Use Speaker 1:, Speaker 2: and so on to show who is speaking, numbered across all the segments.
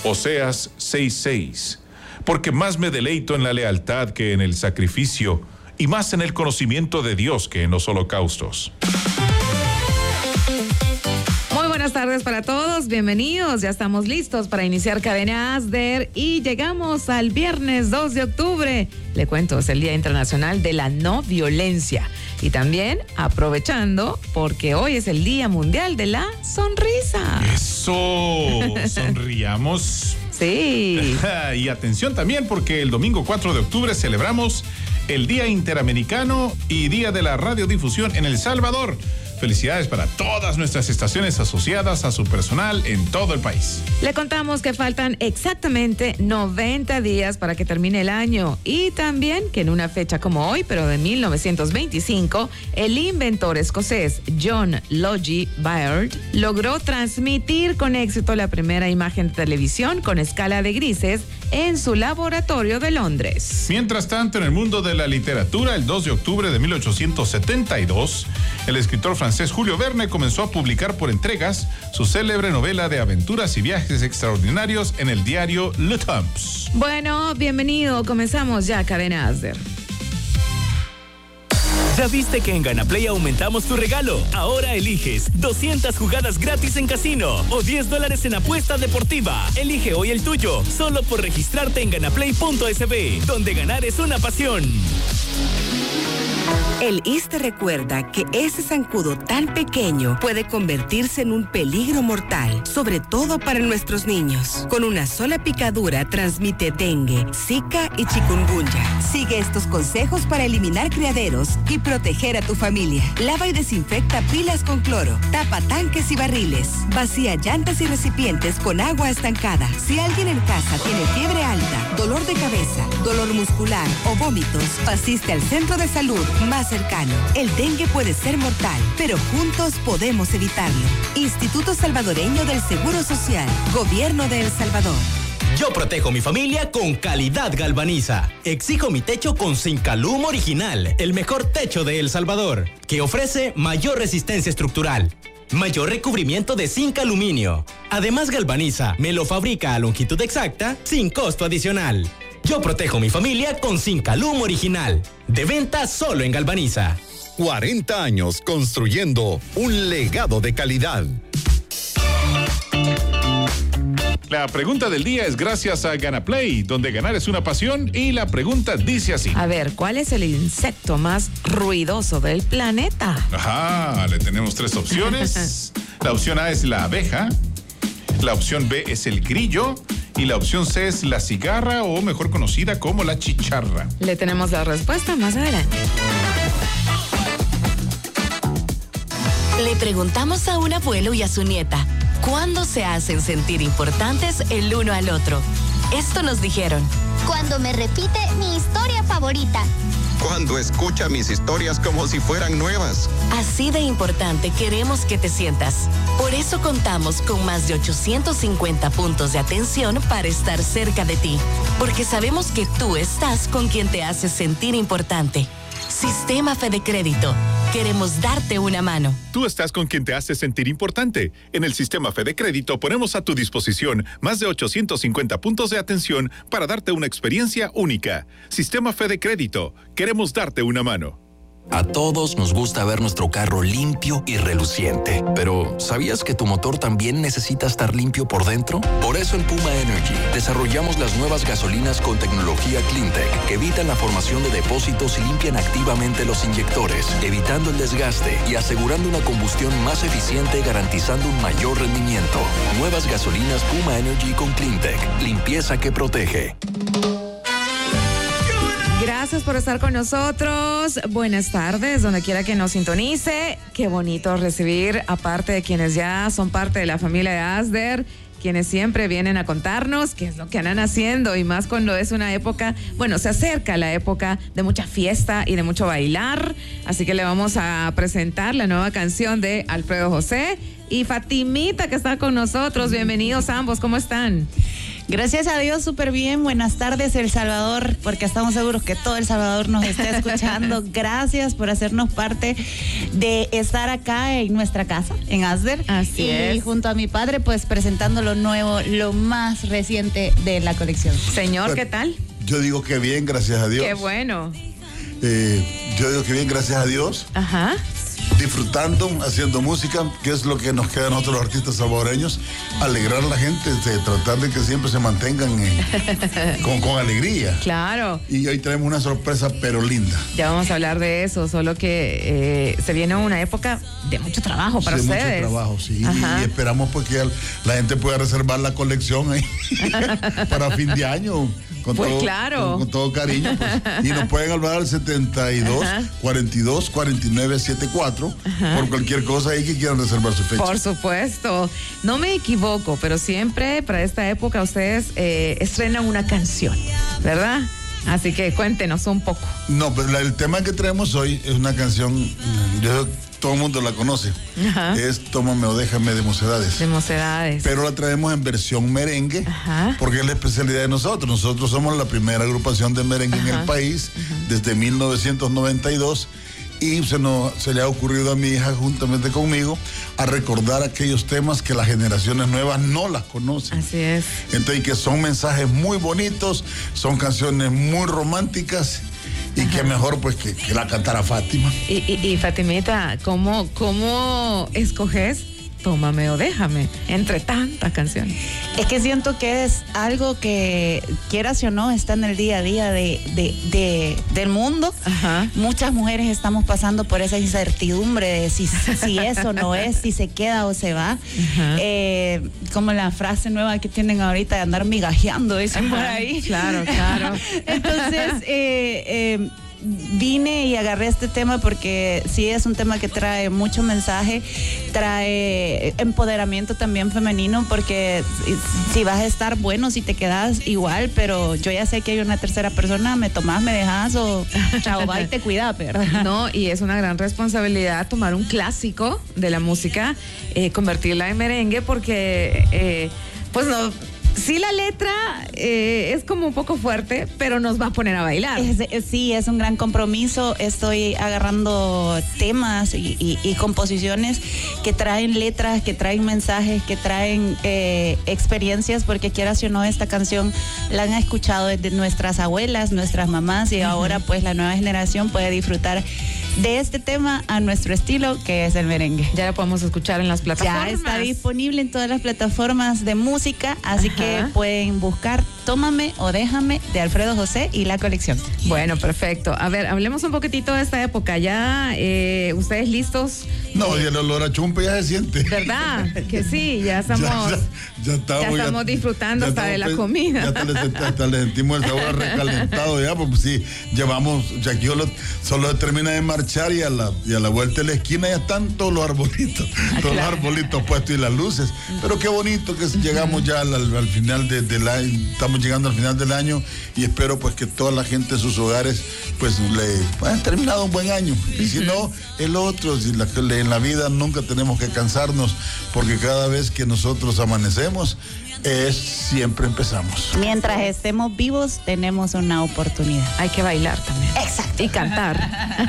Speaker 1: Oseas 6:6. Porque más me deleito en la lealtad que en el sacrificio, y más en el conocimiento de Dios que en los holocaustos.
Speaker 2: Muy buenas tardes para todos, bienvenidos. Ya estamos listos para iniciar Cadena Asder y llegamos al viernes 2 de octubre. Le cuento, es el Día Internacional de la No Violencia. Y también aprovechando, porque hoy es el Día Mundial de la Sonrisa.
Speaker 1: ¡Eso! Sonriamos.
Speaker 2: Sí.
Speaker 1: Y atención también, porque el domingo 4 de octubre celebramos el Día Interamericano y Día de la Radiodifusión en El Salvador. Felicidades para todas nuestras estaciones asociadas a su personal en todo el país.
Speaker 2: Le contamos que faltan exactamente 90 días para que termine el año y también que en una fecha como hoy, pero de 1925, el inventor escocés John Logie Baird logró transmitir con éxito la primera imagen de televisión con escala de grises en su laboratorio de Londres.
Speaker 1: Mientras tanto, en el mundo de la literatura, el 2 de octubre de 1872, el escritor francés Julio Verne comenzó a publicar por entregas su célebre novela de aventuras y viajes extraordinarios en el diario Le Temps.
Speaker 2: Bueno, bienvenido. Comenzamos ya Cadena Asder.
Speaker 3: ¿Ya viste que en Ganaplay aumentamos tu regalo? Ahora eliges 200 jugadas gratis en casino o $10 en apuesta deportiva. Elige hoy el tuyo, solo por registrarte en ganaplay.sb, donde ganar es una pasión.
Speaker 4: El ISSSTE recuerda que ese zancudo tan pequeño puede convertirse en un peligro mortal, sobre todo para nuestros niños. Con una sola picadura transmite dengue, zika y chikungunya. Sigue estos consejos para eliminar criaderos y proteger a tu familia. Lava y desinfecta pilas con cloro, tapa tanques y barriles, vacía llantas y recipientes con agua estancada. Si alguien en casa tiene fiebre alta, dolor de cabeza, dolor muscular o vómitos, asiste al centro de salud más cercano. El dengue puede ser mortal, pero juntos podemos evitarlo. Instituto Salvadoreño del Seguro Social, Gobierno de El Salvador.
Speaker 5: Yo protejo mi familia con Calidad Galvaniza. Exijo mi techo con Zincalum Original, el mejor techo de El Salvador, que ofrece mayor resistencia estructural, mayor recubrimiento de zinc aluminio. Además, Galvaniza me lo fabrica a longitud exacta sin costo adicional. Yo protejo mi familia con Zincalum Original. De venta solo en Galvaniza.
Speaker 6: 40 años construyendo un legado de calidad.
Speaker 1: La pregunta del día es gracias a Ganaplay, donde ganar es una pasión, y la pregunta dice así.
Speaker 2: A ver, ¿cuál es el insecto más ruidoso del planeta?
Speaker 1: Ajá, le tenemos 3 opciones. La opción A es la abeja, la opción B es el grillo y la opción C es la cigarra, o mejor conocida como la chicharra.
Speaker 2: Le tenemos la respuesta más adelante.
Speaker 7: Le preguntamos a un abuelo y a su nieta, ¿cuándo se hacen sentir importantes el uno al otro? Esto nos dijeron.
Speaker 8: Cuando me repite mi historia favorita.
Speaker 9: Cuando escucha mis historias como si fueran nuevas.
Speaker 7: Así de importante queremos que te sientas. Por eso contamos con más de 850 puntos de atención para estar cerca de ti. Porque sabemos que tú estás con quien te hace sentir importante. Sistema Fede Crédito. Queremos darte una mano.
Speaker 1: Tú estás con quien te hace sentir importante. En el Sistema Fede Crédito ponemos a tu disposición más de 850 puntos de atención para darte una experiencia única. Sistema Fede Crédito. Queremos darte una mano.
Speaker 10: A todos nos gusta ver nuestro carro limpio y reluciente. Pero, ¿sabías que tu motor también necesita estar limpio por dentro? Por eso en Puma Energy desarrollamos las nuevas gasolinas con tecnología CleanTech que evitan la formación de depósitos y limpian activamente los inyectores, evitando el desgaste y asegurando una combustión más eficiente, garantizando un mayor rendimiento. Nuevas gasolinas Puma Energy con CleanTech. Limpieza que protege.
Speaker 2: Gracias por estar con nosotros. Buenas tardes, donde quiera que nos sintonice. Qué bonito recibir, aparte de quienes ya son parte de la familia de Asder, quienes siempre vienen a contarnos qué es lo que andan haciendo, y más cuando es una época, bueno, se acerca la época de mucha fiesta y de mucho bailar. Así que le vamos a presentar la nueva canción de Alfredo José y Fatimita, que está con nosotros. Bienvenidos ambos, ¿cómo están?
Speaker 11: Gracias a Dios, súper bien. Buenas tardes, El Salvador, porque estamos seguros que todo El Salvador nos está escuchando. Gracias por hacernos parte de estar acá en nuestra casa, en Asder.
Speaker 2: Así es.
Speaker 11: Y junto a mi padre, pues presentando lo nuevo, lo más reciente de la colección.
Speaker 2: Señor, ¿qué tal?
Speaker 12: Yo digo que bien, gracias a Dios.
Speaker 2: Qué bueno.
Speaker 12: Yo digo que bien, gracias a Dios.
Speaker 2: Ajá.
Speaker 12: Disfrutando, haciendo música, que es lo que nos queda a nosotros los artistas salvadoreños, alegrar a la gente, tratar de que siempre se mantengan con alegría.
Speaker 2: Claro.
Speaker 12: Y hoy tenemos una sorpresa, pero linda.
Speaker 2: Ya vamos a hablar de eso, solo que se viene una época de mucho trabajo para ustedes.
Speaker 12: Mucho trabajo, sí.
Speaker 2: Ajá.
Speaker 12: Y esperamos pues que la gente pueda reservar la colección ahí para fin de año. Con
Speaker 2: pues
Speaker 12: todo,
Speaker 2: claro.
Speaker 12: Con todo cariño. Pues. Y nos pueden hablar al 72 42 49 74 por cualquier cosa ahí que quieran reservar su fecha.
Speaker 2: Por supuesto. No me equivoco, pero siempre para esta época ustedes estrenan una canción, ¿verdad? Así que cuéntenos un poco.
Speaker 12: No, pero el tema que traemos hoy es una canción, todo el mundo la conoce.
Speaker 2: Ajá.
Speaker 12: Es Tómame o Déjame de Mocedades.
Speaker 2: De Mocedades.
Speaker 12: Pero la traemos en versión merengue, porque es la especialidad de nosotros. Nosotros somos la primera agrupación de merengue en el país desde 1992. Y se le ha ocurrido a mi hija, juntamente conmigo, a recordar aquellos temas que las generaciones nuevas no las conocen.
Speaker 2: Así es.
Speaker 12: Entonces, que son mensajes muy bonitos, son canciones muy románticas. Y que mejor pues que la cantara Fátima.
Speaker 2: Y Fatimita, ¿cómo escoges Tómame o Déjame entre tantas canciones?
Speaker 11: Es que siento que es algo que, quieras o no, está en el día a día del mundo.
Speaker 2: Ajá.
Speaker 11: Muchas mujeres estamos pasando por esa incertidumbre de si eso no es, si se queda o se va. Como la frase nueva que tienen ahorita de andar migajeando, dicen por ahí.
Speaker 2: Claro, claro.
Speaker 11: Entonces, vine y agarré este tema porque sí es un tema que trae mucho mensaje, trae empoderamiento también femenino, porque si vas a estar bueno, si te quedas igual, pero yo ya sé que hay una tercera persona, me tomás, me dejas o chao, bye, te cuida, ¿verdad?
Speaker 2: No, y es una gran responsabilidad tomar un clásico de la música, convertirla en merengue, porque pues no. Sí, la letra es como un poco fuerte, pero nos va a poner a bailar.
Speaker 11: Sí, es un gran compromiso. Estoy agarrando temas y composiciones que traen letras, que traen mensajes, que traen experiencias, porque quieras o no, esta canción la han escuchado desde nuestras abuelas, nuestras mamás, y ahora pues la nueva generación puede disfrutar de este tema a nuestro estilo, que es el merengue.
Speaker 2: Ya la podemos escuchar en las plataformas.
Speaker 11: Ya está disponible en todas las plataformas de música, así que pueden buscar Tómame o Déjame de Alfredo José y la colección.
Speaker 2: Bueno, perfecto. A ver, hablemos un poquitito de esta época. ¿Ya ustedes listos?
Speaker 12: No, y el olor a chumpe ya se siente.
Speaker 2: ¿Verdad? Que sí, ya estamos, ya estamos disfrutando hasta de la comida.
Speaker 12: Ya le sentimos el sabor recalentado ya, porque sí, llevamos, ya aquí solo termina de marchar y a la vuelta de la esquina ya están todos los arbolitos, los arbolitos puestos y las luces. Pero qué bonito que llegamos ya al final del año, estamos llegando al final del año, y espero pues que toda la gente en sus hogares pues le hayan terminado un buen año. Y si no, el otro, en la vida nunca tenemos que cansarnos, porque cada vez que nosotros amanecemos siempre empezamos.
Speaker 11: Mientras estemos vivos tenemos una oportunidad.
Speaker 2: Hay que bailar también.
Speaker 11: Exacto.
Speaker 2: Y cantar.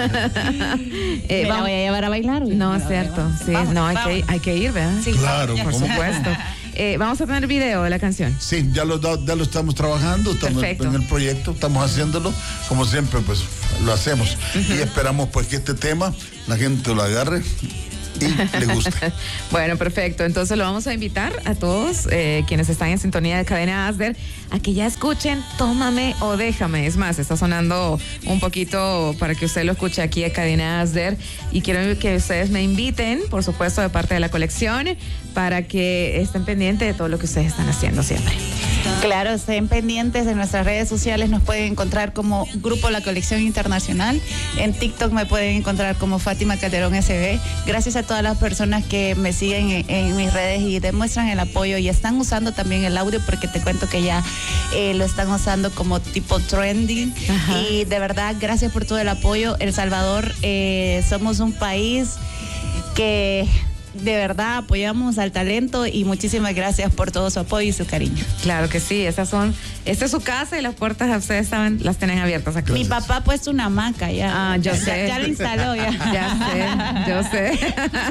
Speaker 11: ¿Me la voy a llevar a bailar?
Speaker 2: No, es cierto. Sí, vamos, no, hay que ir, ¿verdad?
Speaker 11: Sí,
Speaker 12: claro,
Speaker 2: por supuesto. Vamos a tener video de la canción.
Speaker 12: Sí, ya lo estamos trabajando, estamos en el proyecto, estamos haciéndolo, como siempre pues lo hacemos. Y esperamos pues que este tema la gente lo agarre y le gusta.
Speaker 2: Bueno, perfecto. Entonces lo vamos a invitar a todos quienes están en sintonía de Cadena Asder a que ya escuchen Tómame o Déjame. Es más, está sonando un poquito para que usted lo escuche aquí a Cadena Asder, y quiero que ustedes me inviten, por supuesto, de parte de la colección, para que estén pendientes de todo lo que ustedes están haciendo siempre.
Speaker 11: Claro, estén pendientes de nuestras redes sociales. Nos pueden encontrar como Grupo La Colección Internacional. En TikTok me pueden encontrar como Fátima Calderón SB. Gracias a todas las personas que me siguen en mis redes y demuestran el apoyo y están usando también el audio, porque te cuento que ya lo están usando como tipo trending. Y de verdad, gracias por todo el apoyo. El Salvador, somos un país que de verdad apoyamos al talento y muchísimas gracias por todo su apoyo y su cariño.
Speaker 2: Claro que sí, esta es su casa y las puertas, ustedes saben, las tienen abiertas aquí.
Speaker 11: Mi papá ha puesto una hamaca ya.
Speaker 2: Yo sé.
Speaker 11: Ya la instaló ya.
Speaker 2: Yo sé.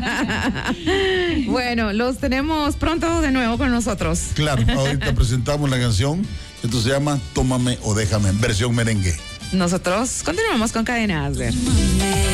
Speaker 2: Bueno, los tenemos pronto de nuevo con nosotros.
Speaker 12: Claro, ahorita presentamos la canción. Esto se llama Tómame o Déjame, versión merengue.
Speaker 2: Nosotros continuamos con Cadena Asder.